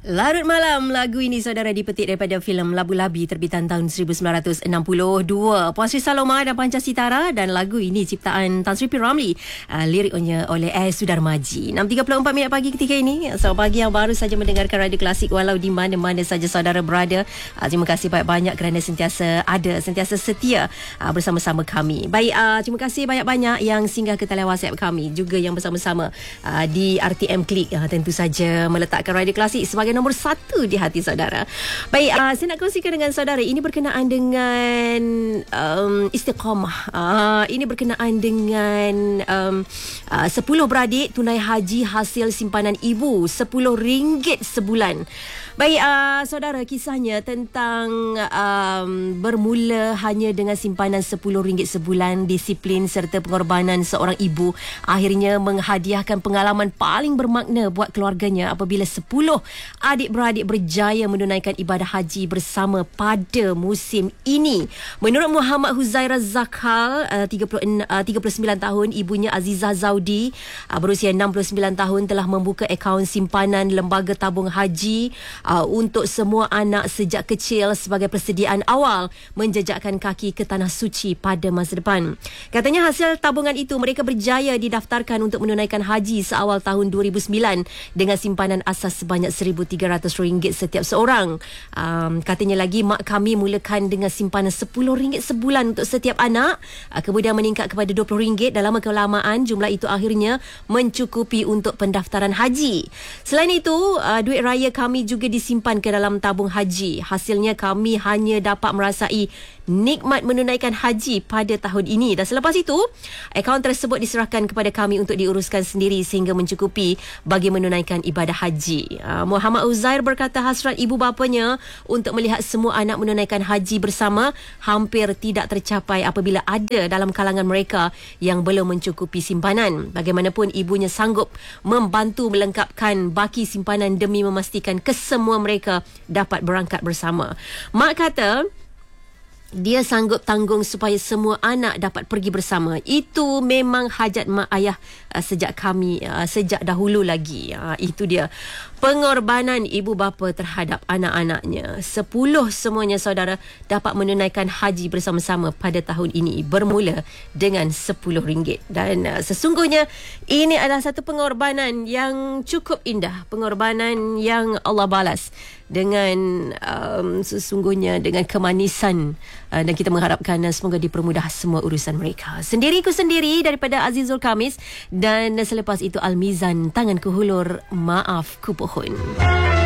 Larut Malam, lagu ini saudara dipetik daripada filem Labu Labi terbitan tahun 1962. Puan Sri Saloma dan Panca Sitara, dan lagu ini ciptaan Tan Sri P. Ramlee, liriknya oleh S. Sudarmaji. 6.34 minit pagi ketika ini. Selamat pagi yang baru saja mendengarkan Radio Klasik walau di mana-mana saja saudara berada. Terima kasih banyak-banyak kerana sentiasa ada, sentiasa setia bersama-sama kami. Baik, terima kasih banyak-banyak yang singgah ke talian WhatsApp kami, juga yang bersama-sama di RTM Klik, tentu saja meletakkan Radio Klasik sebagai nombor 1 di hati saudara. Baik, saya nak kongsikan dengan saudara, ini berkenaan dengan istiqamah. Ini berkenaan dengan 10 beradik tunai haji hasil simpanan ibu RM10 sebulan. Baik, saudara, kisahnya tentang bermula hanya dengan simpanan RM10 sebulan, disiplin serta pengorbanan seorang ibu akhirnya menghadiahkan pengalaman paling bermakna buat keluarganya apabila 10 adik-beradik berjaya menunaikan ibadah haji bersama pada musim ini. Menurut Muhammad Huzaira Zakhal, 39 tahun, ibunya Azizah Zaudi berusia 69 tahun telah membuka akaun simpanan lembaga tabung haji untuk semua anak sejak kecil sebagai persediaan awal menjejakkan kaki ke Tanah Suci pada masa depan. Katanya hasil tabungan itu mereka berjaya didaftarkan untuk menunaikan haji seawal tahun 2009 dengan simpanan asas sebanyak RM1,300 setiap seorang. Katanya lagi, mak kami mulakan dengan simpanan RM10 sebulan untuk setiap anak, kemudian meningkat kepada RM20 dalam kelamaan. Jumlah itu akhirnya mencukupi untuk pendaftaran haji. Selain itu, duit raya kami juga disimpan ke dalam tabung haji. Hasilnya kami hanya dapat merasai nikmat menunaikan haji pada tahun ini, dan selepas itu akaun tersebut diserahkan kepada kami untuk diuruskan sendiri sehingga mencukupi bagi menunaikan ibadah haji. Muhammad Uzair berkata hasrat ibu bapanya untuk melihat semua anak menunaikan haji bersama hampir tidak tercapai apabila ada dalam kalangan mereka yang belum mencukupi simpanan. Bagaimanapun ibunya sanggup membantu melengkapkan baki simpanan demi memastikan kesemua mereka dapat berangkat bersama. Mak kata dia sanggup tanggung supaya semua anak dapat pergi bersama. Itu memang hajat mak ayah sejak dahulu lagi. Itu dia pengorbanan ibu bapa terhadap anak-anaknya. 10 semuanya saudara dapat menunaikan haji bersama-sama pada tahun ini bermula dengan RM10. Dan sesungguhnya ini adalah satu pengorbanan yang cukup indah, pengorbanan yang Allah balas dengan sesungguhnya dengan kemanisan, dan kita mengharapkan semoga dipermudah semua urusan mereka. Sendiriku sendiri daripada Azizul Kamis, dan selepas itu Al-Mizan, tangan ku hulur, maaf ku pohon.